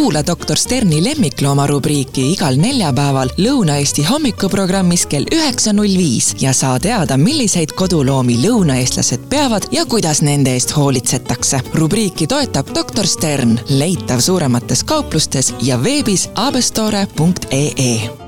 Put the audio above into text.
Kuula Dr. Sterni lemmiklooma rubriiki igal neljapäeval Lõuna-Eesti hommikuprogrammis kell 9.05 ja saa teada, milliseid koduloomi lõunaeestlased peavad ja kuidas nende eest hoolitsetakse. Rubriiki toetab Dr. Stern, leitav suuremates kauplustes ja veebis abestore.ee.